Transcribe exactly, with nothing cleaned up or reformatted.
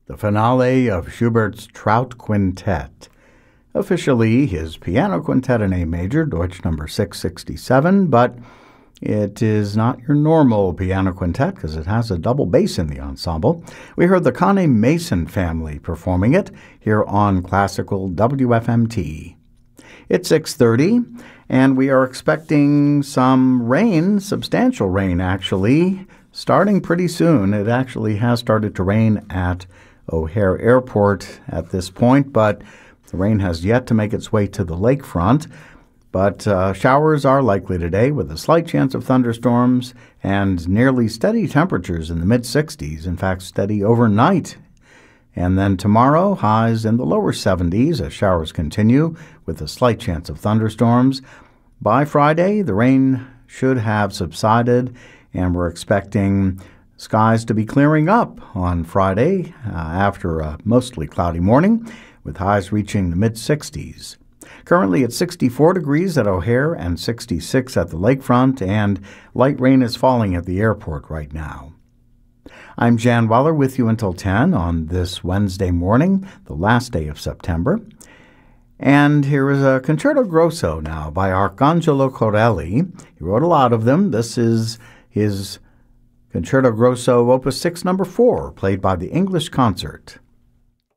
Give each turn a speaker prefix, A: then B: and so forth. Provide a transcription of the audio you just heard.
A: the finale of Schubert's Trout Quintet. Officially his piano quintet in A major, Deutsch number six sixty-seven, but it is not your normal piano quintet because it has a double bass in the ensemble. We heard the Connie Mason family performing it here on Classical W F M T. It's six thirty, and we are expecting some rain, substantial rain actually, starting pretty soon. It actually has started to rain at O'Hare Airport at this point, but the rain has yet to make its way to the lakefront. But uh, showers are likely today with a slight chance of thunderstorms and nearly steady temperatures in the mid sixties, in fact steady overnight. And then tomorrow, highs in the lower seventies as showers continue with a slight chance of thunderstorms. By Friday, the rain should have subsided, and we're expecting skies to be clearing up on Friday uh, after a mostly cloudy morning, with highs reaching the mid sixties. Currently at sixty-four degrees at O'Hare and sixty-six at the lakefront, and light rain is falling at the airport right now. I'm Jan Weller with you until ten on this Wednesday morning, the last day of September. And here is a Concerto Grosso now by Arcangelo Corelli. He wrote a lot of them. This is his Concerto Grosso, Opus six, number four, played by the English Concert.